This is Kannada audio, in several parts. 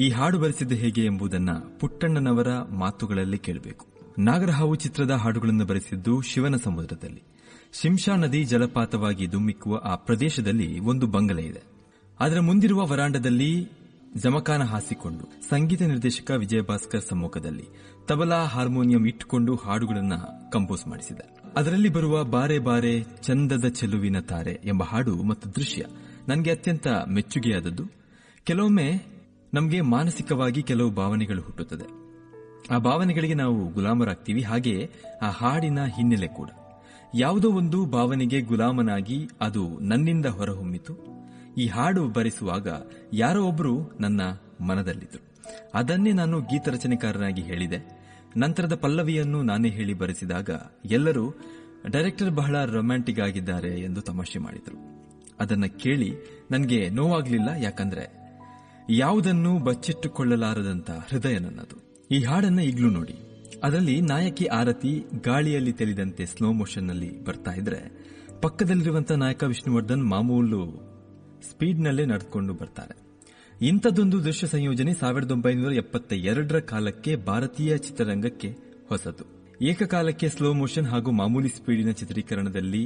ಈ ಹಾಡು ಬರೆಸಿದ್ದು ಹೇಗೆ ಎಂಬುದನ್ನ ಪುಟ್ಟಣ್ಣನವರ ಮಾತುಗಳಲ್ಲಿ ಕೇಳಬೇಕು. ನಾಗರಹಾವು ಚಿತ್ರದ ಹಾಡುಗಳನ್ನು ಬರೆಸಿದ್ದು ಶಿವನ ಸಮುದ್ರದಲ್ಲಿ. ಶಿಂಷಾ ನದಿ ಜಲಪಾತವಾಗಿ ಧುಮ್ಮಿಕ್ಕುವ ಆ ಪ್ರದೇಶದಲ್ಲಿ ಒಂದು ಬಂಗಲೆ ಇದೆ. ಅದರ ಮುಂದಿರುವ ವರಾಂಡದಲ್ಲಿ ಜಮಖಾನ ಹಾಸಿಕೊಂಡು ಸಂಗೀತ ನಿರ್ದೇಶಕ ವಿಜಯಭಾಸ್ಕರ್ ಸಮ್ಮುಖದಲ್ಲಿ ತಬಲಾ ಹಾರ್ಮೋನಿಯಂ ಇಟ್ಟುಕೊಂಡು ಹಾಡುಗಳನ್ನು ಕಂಪೋಸ್ ಮಾಡಿಸಿದ. ಅದರಲ್ಲಿ ಬರುವ ಬಾರೆ ಬಾರೆ ಚಂದದ ಚೆಲುವಿನ ತಾರೆ ಎಂಬ ಹಾಡು ಮತ್ತು ದೃಶ್ಯ ನನಗೆ ಅತ್ಯಂತ ಮೆಚ್ಚುಗೆಯಾದದ್ದು. ಕೆಲವೊಮ್ಮೆ ನಮಗೆ ಮಾನಸಿಕವಾಗಿ ಕೆಲವು ಭಾವನೆಗಳು ಹುಟ್ಟುತ್ತದೆ. ಆ ಭಾವನೆಗಳಿಗೆ ನಾವು ಗುಲಾಮರಾಗ್ತೀವಿ. ಹಾಗೆಯೇ ಆ ಹಾಡಿನ ಹಿನ್ನೆಲೆ ಕೂಡ ಯಾವುದೋ ಒಂದು ಭಾವನೆಗೆ ಗುಲಾಮನಾಗಿ ಅದು ನನ್ನಿಂದ ಹೊರಹೊಮ್ಮಿತು. ಈ ಹಾಡು ಬರೆಸುವಾಗ ಯಾರೋ ಒಬ್ಬರು ನನ್ನ ಮನದಲ್ಲಿದ್ದರು. ಅದನ್ನೇ ನಾನು ಗೀತರಚನೆಕಾರನಾಗಿ ಹೇಳಿದೆ. ನಂತರದ ಪಲ್ಲವಿಯನ್ನು ನಾನೇ ಹೇಳಿ ಬರೆಸಿದಾಗ ಎಲ್ಲರೂ ಡೈರೆಕ್ಟರ್ ಬಹಳ ರೊಮ್ಯಾಂಟಿಕ್ ಆಗಿದ್ದಾರೆ ಎಂದು ತಮಾಷೆ ಮಾಡಿದರು. ಅದನ್ನ ಕೇಳಿ ನನಗೆ ನೋವಾಗಲಿಲ್ಲ. ಯಾಕಂದ್ರೆ ಯಾವುದನ್ನು ಬಚ್ಚಿಟ್ಟುಕೊಳ್ಳಲಾರದಂತ ಹೃದಯ ನನ್ನದು. ಈ ಹಾಡನ್ನ ಈಗಲೂ ನೋಡಿ. ಅದರಲ್ಲಿ ನಾಯಕಿ ಆರತಿ ಗಾಳಿಯಲ್ಲಿ ತೆಲಿದಂತೆ ಸ್ಲೋ ಮೋಷನ್ನಲ್ಲಿ ಬರ್ತಾ ಇದ್ರೆ, ಪಕ್ಕದಲ್ಲಿರುವಂತಹ ನಾಯಕ ವಿಷ್ಣುವರ್ಧನ್ ಮಾಮೂಲು ಸ್ಪೀಡ್ನಲ್ಲೇ ನಡೆದುಕೊಂಡು ಬರ್ತಾರೆ. ಇಂಥದ್ದೊಂದು ದೃಶ್ಯ ಸಂಯೋಜನೆ 1972ರ ಕಾಲಕ್ಕೆ ಭಾರತೀಯ ಚಿತ್ರರಂಗಕ್ಕೆ ಹೊಸದು. ಏಕಕಾಲಕ್ಕೆ ಸ್ಲೋ ಮೋಷನ್ ಹಾಗೂ ಮಾಮೂಲಿ ಸ್ಪೀಡಿನ ಚಿತ್ರೀಕರಣದಲ್ಲಿ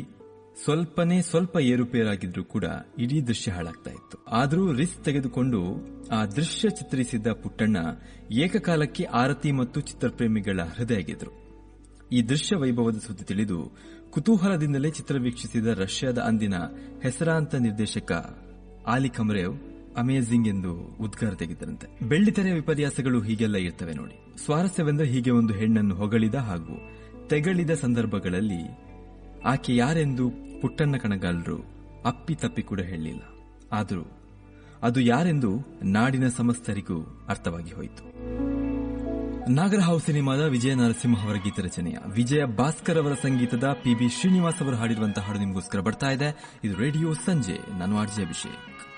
ಸ್ವಲ್ಪ ಏರುಪೇರಾಗಿದ್ರೂ ಕೂಡ ಇಡೀ ದೃಶ್ಯ ಹಾಳಾಗ್ತಾ ಇತ್ತು. ಆದರೂ ರಿಸ್ಕ್ ತೆಗೆದುಕೊಂಡು ಆ ದೃಶ್ಯ ಚಿತ್ರಿಸಿದ ಪುಟ್ಟಣ್ಣ ಏಕಕಾಲಕ್ಕೆ ಆರತಿ ಮತ್ತು ಚಿತ್ರಪ್ರೇಮಿಗಳ ಹೃದಯ ಗೆದ್ರು. ಈ ದೃಶ್ಯ ವೈಭವದ ಸುದ್ದಿ ತಿಳಿದು ಕುತೂಹಲದಿಂದಲೇ ಚಿತ್ರ ವೀಕ್ಷಿಸಿದ ರಷ್ಯಾದ ಅಂದಿನ ಹೆಸರಾಂತ ನಿರ್ದೇಶಕ ಆಲಿ ಕಮರೇವ್ ಅಮೇಜಿಂಗ್ ಎಂದು ಉದ್ಗಾರ ತೆಗೆದರಂತೆ. ಬೆಳ್ಳಿತೆರೆಯ ವಿಪರ್ಯಾಸಗಳು ಹೀಗೆಲ್ಲ ಇರ್ತವೆ ನೋಡಿ. ಸ್ವಾರಸ್ಯವೆಂದರೆ ಹೀಗೆ ಒಂದು ಹೆಣ್ಣನ್ನು ಹೊಗಳಿದ ಹಾಗೂ ತೆಗಳಿದ ಸಂದರ್ಭಗಳಲ್ಲಿ ಆಕೆ ಯಾರೆಂದು ಪುಟ್ಟಣ್ಣ ಕಣಗಾಲರು ಅಪ್ಪಿತಪ್ಪಿ ಕೂಡ ಹೇಳಲಿಲ್ಲ. ಆದರೂ ಅದು ಯಾರೆಂದು ನಾಡಿನ ಸಮಸ್ತರಿಗೂ ಅರ್ಥವಾಗಿ ಹೋಯಿತು. ನಾಗರಹಾವು ಸಿನಿಮಾದ ವಿಜಯ ನರಸಿಂಹ ಅವರ ಗೀತ ರಚನೆಯ ವಿಜಯ ಭಾಸ್ಕರ್ ಅವರ ಸಂಗೀತದ ಪಿ.ಬಿ. ಶ್ರೀನಿವಾಸ್ ಅವರು ಹಾಡಿರುವಂತಹ ಹಾಡು ನಿಮಗೋಸ್ಕರ ಬರ್ತಾ ಇದೆ. ಇದು ರೇಡಿಯೋ ಸಂಜೆ. ನಾನು ಆರ್ಜೆ ಅಭಿಷೇಕ್.